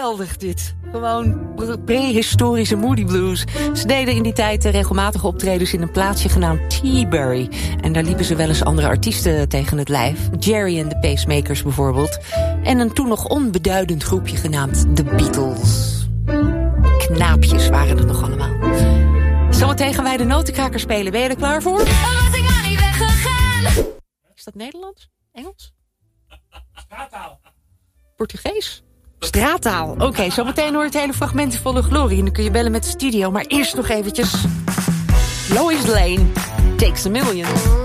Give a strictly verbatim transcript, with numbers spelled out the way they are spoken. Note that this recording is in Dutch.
geweldig dit. Gewoon prehistorische Moody Blues. Ze deden in die tijd regelmatig optredens in een plaatsje genaamd T-Bury. En daar liepen ze wel eens andere artiesten tegen het lijf. Jerry and the Pacemakers bijvoorbeeld. En een toen nog onbeduidend groepje genaamd The Beatles. Knaapjes waren het nog allemaal. Zometeen gaan wij de notenkraker spelen. Ben je er klaar voor? Dan was ik maar niet weggegaan. Is dat Nederlands? Engels? Straattaal. Portugees? Straattaal. Oké, okay, zometeen hoor je het hele fragment volle glorie. En dan kun je bellen met de studio. Maar eerst nog eventjes Lois Lane, Takes a Million.